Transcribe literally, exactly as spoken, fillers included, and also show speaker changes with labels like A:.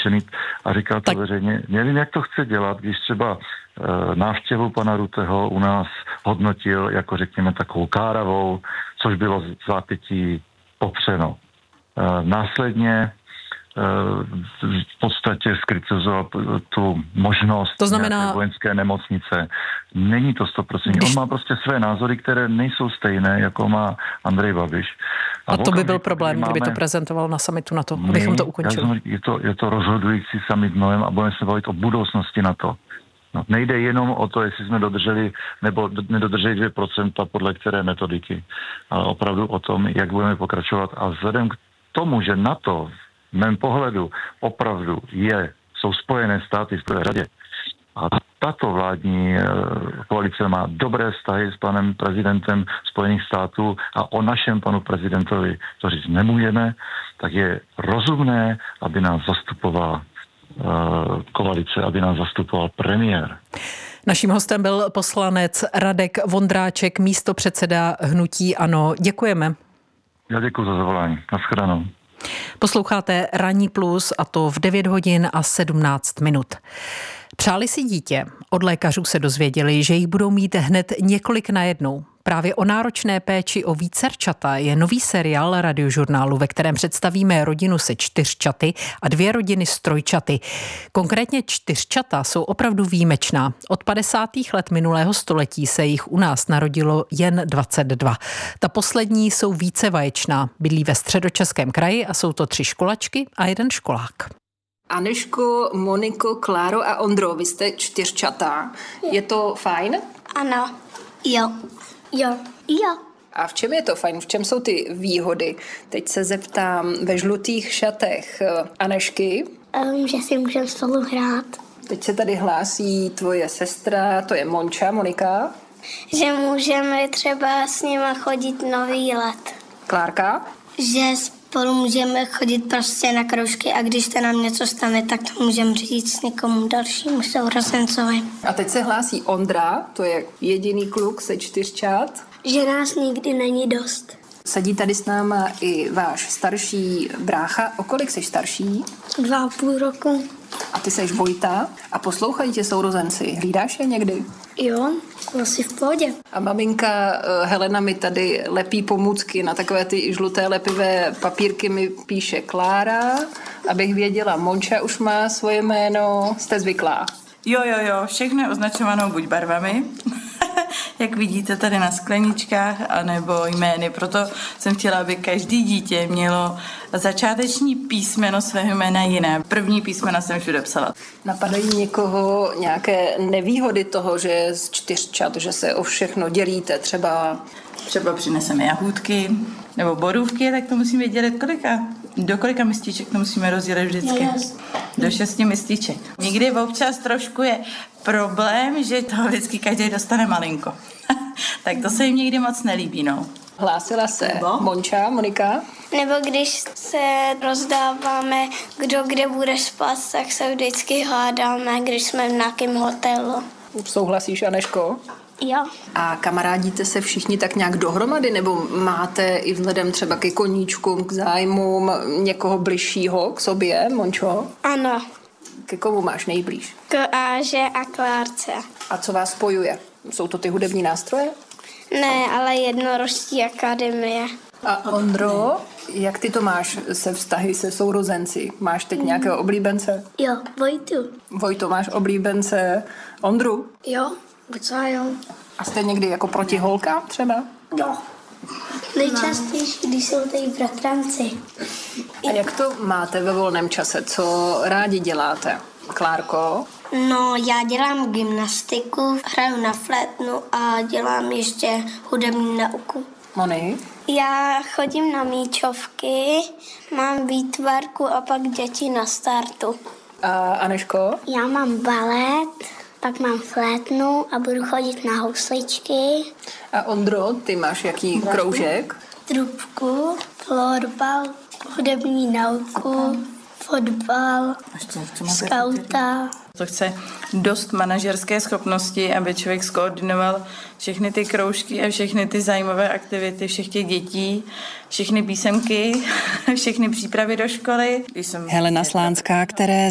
A: vyděšený a říkal to tak veřejně. Nevím, jak to chce dělat, když třeba e, návštěvu pana Rutteho u nás hodnotil jako, řekněme, takovou káravou, což bylo v zápětí popřeno. E, následně v podstatě skritizoval tu možnost
B: to znamená
A: vojenské nemocnice. Není to sto procent. Když... On má prostě své názory, které nejsou stejné, jako má Andrej Babiš.
B: A, a to by byl problém, máme... kdyby to prezentoval na summitu NATO, abychom to ukončili.
A: Je to, je to rozhodující summit mnohem a budeme se bavit o budoucnosti NATO. No, nejde jenom o to, jestli jsme dodrželi nebo nedodrželi dvě procenta podle které metodiky, ale opravdu o tom, jak budeme pokračovat. A vzhledem k tomu, že NATO v mém pohledu opravdu je, jsou Spojené státy v prvé řadě. A tato vládní koalice má dobré vztahy s panem prezidentem Spojených států a o našem panu prezidentovi to říct nemůžeme, tak je rozumné, aby nás zastupovala koalice, aby nás zastupoval premiér.
B: Naším hostem byl poslanec Radek Vondráček, místopředseda hnutí ANO. Děkujeme.
A: Já děkuji za zavolání. Naschledanou.
B: Posloucháte Ranní plus a to v devět hodin a sedmnáct minut. Přáli si dítě. Od lékařů se dozvěděli, že jich budou mít hned několik najednou. Právě o náročné péči o vícerčata je nový seriál Radiožurnálu, ve kterém představíme rodinu se čtyřčaty a dvě rodiny s trojčaty. Konkrétně čtyřčata jsou opravdu výjimečná. Od padesátých let minulého století se jich u nás narodilo jen dvacet dva. Ta poslední jsou více vaječná. Bydlí ve Středočeském kraji a jsou to tři školačky a jeden školák.
C: Anežko, Moniko, Kláro a Ondro, vy jste čtyřčata. Je to fajn?
D: Ano. Jo. Jo. Jo.
C: A v čem je to fajn? V čem jsou ty výhody? Teď se zeptám ve žlutých šatech Anežky.
D: Um, že si můžeme spolu hrát.
C: Teď se tady hlásí tvoje sestra, to je Monča, Monika.
D: Že můžeme třeba s nima chodit nový let.
C: Klárka?
D: Že spolu můžeme chodit prostě na kroužky a když se nám něco stane, tak to můžeme říct někomu dalšímu sourozencovi.
C: A teď se hlásí Ondra, to je jediný kluk se čtyřčat.
D: Že nás nikdy není dost.
C: Sedí tady s náma i váš starší brácha. O kolik jsi starší?
D: Dva a půl roku.
C: A ty seš Vojta a poslouchají tě sourozenci. Hlídáš je někdy?
D: Jo, asi v pohodě.
C: A maminka Helena mi tady lepí pomůcky na takové ty žluté lepivé papírky, mi píše Klára, abych věděla, Monča už má svoje jméno. Jste zvyklá?
E: Jo, jo, jo, všechno je označovanou buď barvami, jak vidíte tady na skleničkách, anebo jmény. Proto jsem chtěla, aby každý dítě mělo začáteční písmeno svého jména jiné. První písmena jsem všude psala.
C: Napadají někoho nějaké nevýhody toho, že je z čtyřčat, že se o všechno dělíte, třeba...
E: Třeba přineseme jahůdky nebo borůvky, tak to musíme dělat kolika. Do kolika mističek to musíme rozdělit vždycky?
D: Yes.
E: Do šesti mističek. Někdy občas trošku je problém, že toho vždycky každý dostane malinko. Tak to se jim někdy moc nelíbí, no.
C: Hlásila se Nebo? Monča, Monika?
D: Nebo když se rozdáváme, kdo kde bude spát, tak se vždycky hádáme, když jsme v nějakém hotelu.
C: Souhlasíš, Anežko?
D: Jo.
C: A kamarádíte se všichni tak nějak dohromady, nebo máte i vzhledem třeba ke koníčkům, k zájmům někoho bližšího k sobě, Mončo?
D: Ano.
C: Ke komu máš nejblíž?
D: K Áže a Klárce.
C: A co vás spojuje? Jsou to ty hudební nástroje?
D: Ne, ale Jednorožství akademie.
C: A Ondro, jak ty to máš se vztahy se sourozenci? Máš teď nějakého oblíbence?
D: Jo, Vojtu.
C: Vojto, máš oblíbence Ondru?
D: Jo, docela jo.
C: A jste někdy jako proti holkám třeba?
D: Jo. Nejčastěji, když jsou tady bratranci.
C: A jak to máte ve volném čase? Co rádi děláte? Klárko?
D: No, já dělám gymnastiku, hraju na flétnu a dělám ještě hudební nauku.
C: Moni?
D: Já chodím na míčovky, mám výtvarku a pak děti na startu.
C: A Anežko?
D: Já mám balet, pak mám flétnu a budu chodit na housličky.
C: A Ondro, ty máš jaký kroužek?
D: Trubku, florbal, hudební nauku, fotbal, skauta.
E: To chce dost manažerské schopnosti, aby člověk skoordinoval všechny ty kroužky a všechny ty zajímavé aktivity všech těch dětí, všechny písemky, všechny přípravy do školy.
B: Helena Slánská, které